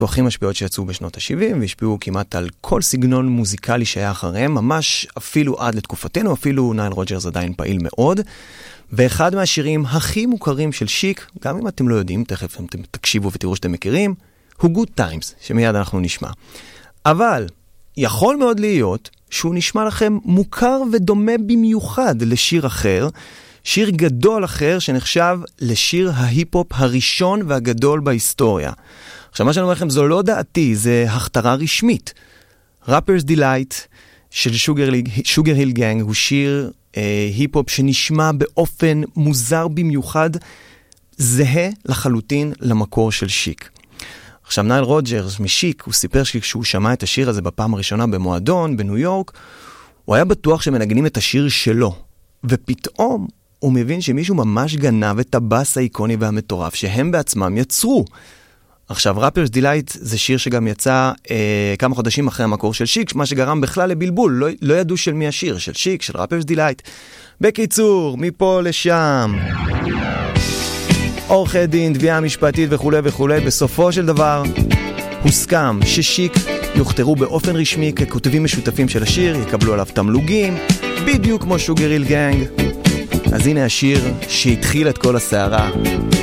הכי משפיעות שיצאו בשנות ה-70 והשפיעו כמעט על כל סגנון מוזיקלי שהיה אחריהם, ממש אפילו עד לתקופתנו, אפילו נייל רוג'רס עדיין פעיל מאוד. ואחד מהשירים הכי מוכרים של שיק, גם אם אתם לא יודעים, תכף אתם תקשיבו ותראו שאתם מכירים, הוא Good Times, שמיד אנחנו נשמע. אבל יכול מאוד להיות שהוא נשמע לכם מוכר ודומה במיוחד לשיר אחר, שיר גדול אחר שנחשב לשיר ההיפ-הופ הראשון והגדול בהיסטוריה. עכשיו מה שאני אומר לכם זו לא דעתי, זה הכתרה רשמית. Rapper's Delight של Sugar Hill Gang הוא שיר היפ-הופ שנשמע באופן מוזר במיוחד, זהה לחלוטין למקור של שיק. עכשיו נייל רוג'רס משיק, הוא סיפר שכשהוא שמע את השיר הזה בפעם הראשונה במועדון בניו יורק, הוא היה בטוח שמנגנים את השיר שלו, ופתאום הוא מבין שמישהו ממש גנב את הבאס האיקוני והמטורף שהם בעצמם יצרו. עכשיו, Rapper's Delight זה שיר שגם יצא כמה חודשים אחרי המקור של שיק, מה שגרם בכלל לבלבול, לא ידעו של מי השיר, של שיק, של Rapper's Delight. בקיצור, מפה לשם. עורכי דין, תביעה משפטית וכו' וכו', בסופו של דבר הוסכם ששיק יוכתרו באופן רשמי ככותבים משותפים של השיר, יקבלו עליו תמלוגים, בדיוק כמו Sugar Hill Gang. אז הנה השיר שהתחיל את כל הסערה.